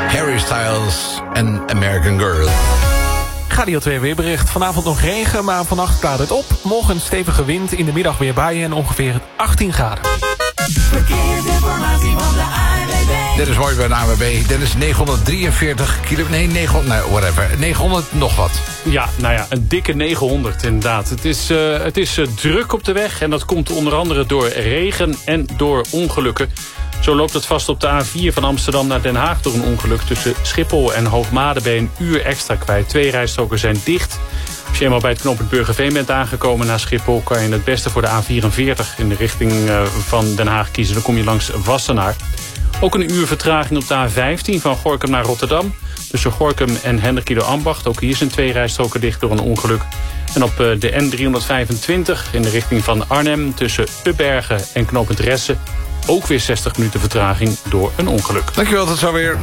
Harry Styles en American Girl. Radio 2 weerbericht. Vanavond nog regen, maar vannacht klaart het op. Morgen een stevige wind, in de middag weer buien en ongeveer 18 graden. Verkeersinformatie van de ANWB. Dit is mooi bij de ANWB. Dit is 943 kilometer. Nee, 900 nog wat. Ja, nou ja, een dikke 900 inderdaad. Het is druk op de weg en dat komt onder andere door regen en door ongelukken. Zo loopt het vast op de A4 van Amsterdam naar Den Haag door een ongeluk. Tussen Schiphol en Hoogmade ben je een uur extra kwijt. 2 rijstroken zijn dicht. Als je eenmaal bij het knooppunt Burgerveen bent aangekomen naar Schiphol, kan je het beste voor de A44 in de richting van Den Haag kiezen. Dan kom je langs Wassenaar. Ook een uur vertraging op de A15 van Gorinchem naar Rotterdam. Tussen Gorinchem en Hendrikido Ambacht. Ook hier zijn 2 rijstroken dicht door een ongeluk. En op de N325 in de richting van Arnhem tussen Ubbergen en knooppunt Ressen ook weer 60 minuten vertraging door een ongeluk. Dankjewel, tot zo weer.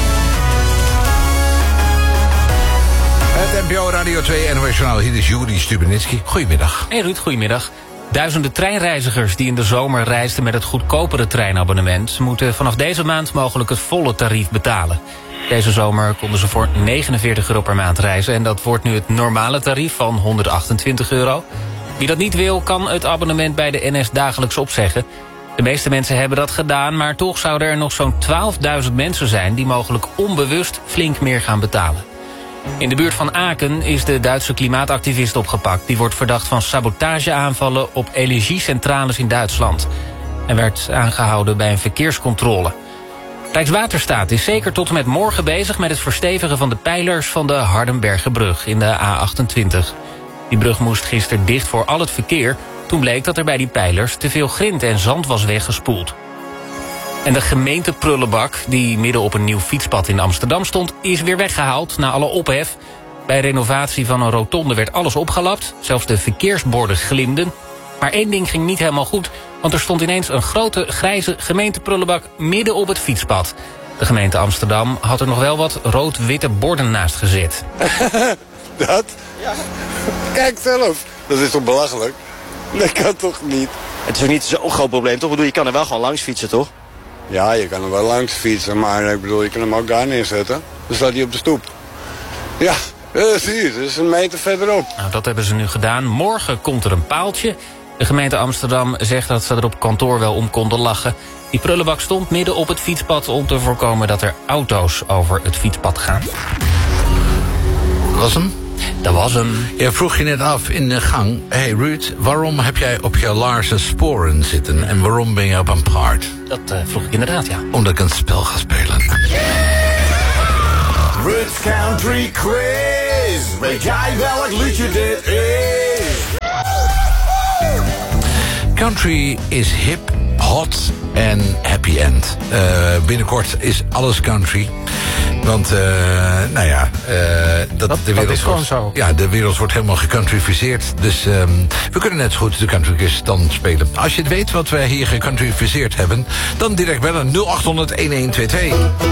Het NPO Radio 2 NOS Journaal. Hier is Juri Stubenitski. Goedemiddag. Hey Ruud, goedemiddag. Duizenden treinreizigers die in de zomer reisden met het goedkopere treinabonnement moeten vanaf deze maand mogelijk het volle tarief betalen. Deze zomer konden ze voor €49 per maand reizen en dat wordt nu het normale tarief van €128. Wie dat niet wil, kan het abonnement bij de NS dagelijks opzeggen. De meeste mensen hebben dat gedaan, maar toch zouden er nog zo'n 12.000 mensen zijn die mogelijk onbewust flink meer gaan betalen. In de buurt van Aken is de Duitse klimaatactivist opgepakt. Die wordt verdacht van sabotageaanvallen op energiecentrales in Duitsland. Hij werd aangehouden bij een verkeerscontrole. Rijkswaterstaat is zeker tot en met morgen bezig met het verstevigen van de pijlers van de Hardenbergerbrug in de A28. Die brug moest gisteren dicht voor al het verkeer. Toen bleek dat er bij die pijlers te veel grind en zand was weggespoeld. En de gemeenteprullenbak, die midden op een nieuw fietspad in Amsterdam stond, is weer weggehaald na alle ophef. Bij renovatie van een rotonde werd alles opgelapt, zelfs de verkeersborden glimden. Maar één ding ging niet helemaal goed, want er stond ineens een grote grijze gemeenteprullenbak midden op het fietspad. De gemeente Amsterdam had er nog wel wat rood-witte borden naast gezet. Dat? Ja. Kijk zelf. Dat is toch belachelijk? Dat kan toch niet? Het is ook niet zo'n groot probleem, toch? Ik bedoel, je kan er wel gewoon langs fietsen, toch? Ja, je kan er wel langs fietsen, maar ik bedoel, je kan hem ook daar neerzetten. Dan staat hij op de stoep. Ja, zie je, dat is een meter verderop. Nou, dat hebben ze nu gedaan. Morgen komt er een paaltje. De gemeente Amsterdam zegt dat ze er op kantoor wel om konden lachen. Die prullenbak stond midden op het fietspad om te voorkomen dat er auto's over het fietspad gaan. Was hem? Dat was hem. Je vroeg je net af in de gang. Hey Ruud, waarom heb jij op je laarzen sporen zitten? En waarom ben je op een paard? Dat vroeg ik inderdaad, ja. Omdat ik een spel ga spelen. Ruud's Country Quiz. Weet jij welk liedje dit is? Country is hip, hot en happy end. Binnenkort is alles country. Want, nou ja, dat is gewoon zo. Ja, de wereld wordt helemaal gecountryficeerd. Dus we kunnen net zo goed de country quiz dan spelen. Als je het weet wat wij hier gecountryficeerd hebben, dan direct bellen 0800-1122.